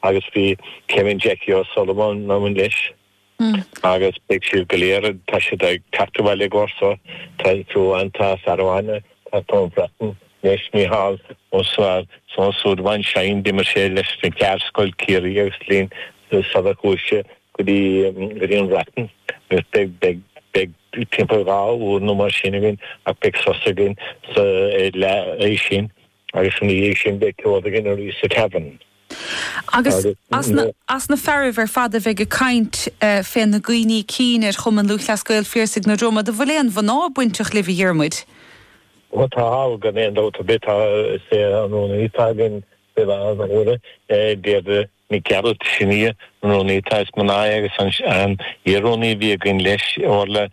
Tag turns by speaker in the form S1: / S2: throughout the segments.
S1: agus bhí Kevin Jackie O'Sullivan ná an leis. Agus beag siad go léir tá siad ag cartahile gcósa tá trú antá Sarháine tá Tom Bratton leis ní hall ósá súdhain sein de mar sé leis na cearscoil cíirí agus líon sada cúise go dtí an Bratton agus beag timp rá ó nó mar sin agin ach beag sosa agin sa le sin agus an é sin beag ceáda agin ar sa taban.
S2: Agus as na ferrih ar fada bheith go caint féin na gcuoine cín ar chuman luchlascail fíorsaigh na Roma, do bhfuil van ná buinteach le bhí dhearmuid.
S1: Tá há gan éon dóta bit sé anróna ítagin be bh an úra déad ní ceart sinní anróna ítáis maná agus an iróní bhí gin leis orla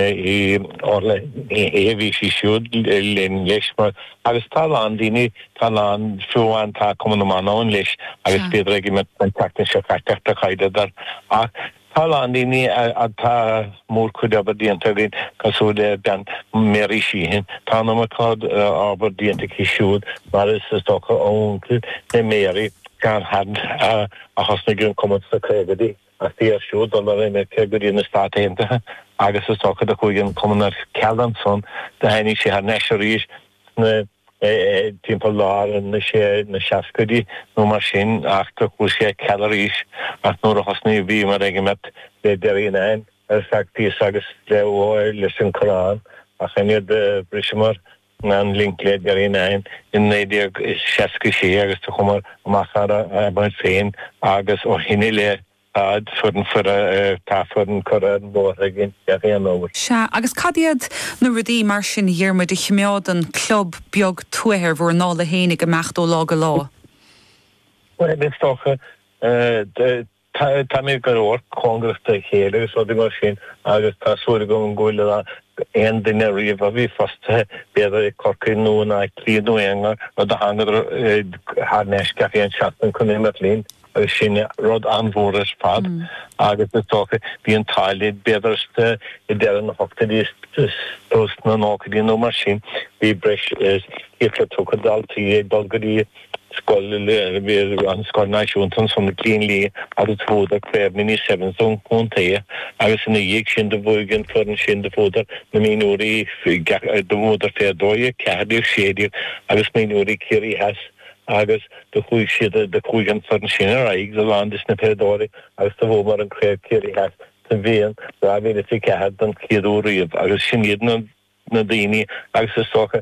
S1: éhí sí siúd len leis mar agus tá an daoine tá an fiúháin tá cum amán leis agus beidir ag me an tata se caiiteachta chaide dar ach tá an daoine tá mór chuid aber díanta gin cosú ben mérí síhin tá nóád aber díanta í siúd mar is stocha óncle na mérí gan had a hasna gun cum sa cregadí a tí siúd an me cegurí na státaintathe agus is stocha a chuigin cumnar cean son de haine sé har neisiríis na timp lá na sé na seacadí nó mar sin achta chu sé cearíis ach nóair a hasnaí bhí mar ige met le deíon ar fechtí agus le óir leis an Corán a chaniad brisimar an linkléad deíon in éidir seaca sé agus tá chumar amachchara ban féin agus ó hinine le fudden táfudden choran bórgin an over.
S2: Se agus cadiad na rudí mar sin dhearmuid i chimeád an club beag tuair bhór nála hénig go meachtó lá go lá.
S1: Well, it's stocha tá mé gur ór congrasta chéile so mar sin agus tá suúla go an ggóile ein duine riomh a bhí fasta beidir corcaí nó na clíadú enga nó de hangad háneis gaí an seatan chun éimet lín agus sin rud anmhóras fad agus is tócha bhí an táilid beidirste I dean na hochtadí tos na nácadí nó mar sin bhí breis ifle tuchadaltaí ag dolgadí scoil an scoil náisiúntan son na clínlí agus fóda creab mini 7 son contaia agus in na dhéag sin de bhuigan florin sin de fóda na mínúí do módar fédóia ceadír séadír agus mínúí céirí heas agus de chuig siad de chuigan florin sin ar aig de landis na fédóri agus de bhómar an creab céirí heas ta bhíon ra bhíle fi cead an céadúíomh agus sin iad na daoine agus is socha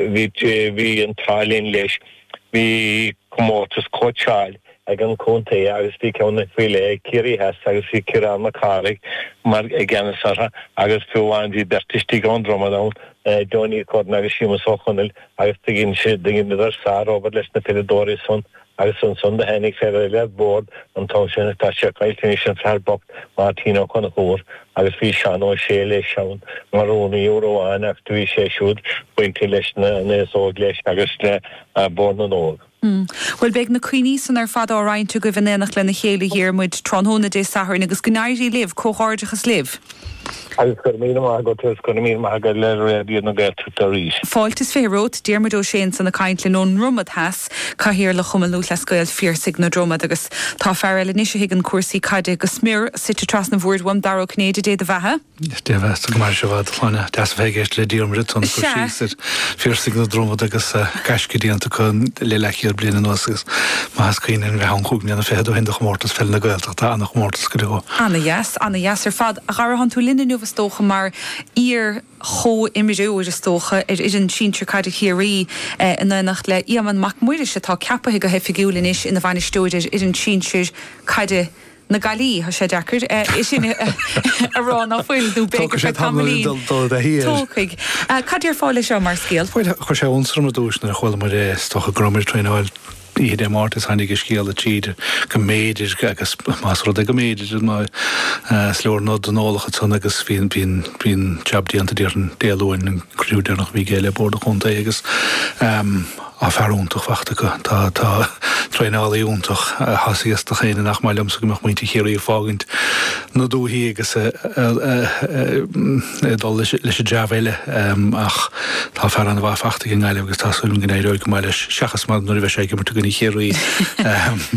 S1: bhí an tálín leis bhí commórtas cóteáil ag an cóntaí agus bhí ceanna fuile céirí heas agus bhí cirán na cáraigh mar ag ganasartha agus fiúháin bhí bertistí an dromadán Johnny Corden agus siúmas óchonil agus gin si dingin idir sá Robert leis na Philidori son agus son de hennig féidir le bord an tá sin tá sé caiiltíní sin fearbocht má tíná chuna chóir agus bhí sean ó sé leis seán marróna Euroáin ach bhí sé siúd pointí leis na sóg leis agus le bord an óg.
S2: Well beag na cuioine san ar fad áráintú go bhnénach le na chéile hir muid trónhóna dé sahar agus gnáirí liv cóáirdechas liv.
S1: Agus gur míle go le réadí na gaiiltú ríis.
S2: Fáiltas férót dearmadó sé san na caiintlinn ón rumad heas caithíar le chumanú lescoil fíorsaigh na dromad agus tá fearr le níos higann cuasaí caide go smir sitte tras na bhúrdham daró cnéide dé de bhethe.
S3: De bheits go mar se bhd chláine deas bheitgéist le díormrid an cuasíir fíorsaigh na dromad agus ceisci díanta chun le leiciar bliana nósagus má hascaín in bheith an chúgní na féadú hinach mórtas fel na gailta tá annach mórtas go.
S2: Anna yes ar fad a gar han tú linne nu stocha mar ír cho imimeú is stocha is an síntre caiide chéirí in nacht le íaman mac muide se tá ceapathe go hefigiúlin is in na bhaine stóidir is an síntre caiide na galí ha sé deacair is sin ará ná foiil dú begur fe tamlín tócaig. Cadíar fáile seo mar scéal?
S3: Chu sé únsrum a dúsna chuil mar stocha gromir treáil Iad Martis hannig scéal a tíidir go méidir agus más rud go méidir má slór nó an álacha tún agus bhín jobdíanta díar an déalúin an cruúidir nach bhí géile bord a chunta agus a ferúntaach fachta go tá treálaí úntaach hasíasta chéine nach mailam sa goach muinte chéirí fágint nó dúhí agus dul leis deabhéile ach tá fer an bh fachta gin gáile agus táúm gnéidir go meile seachas má nuair bheith sé go mar tugann chéirí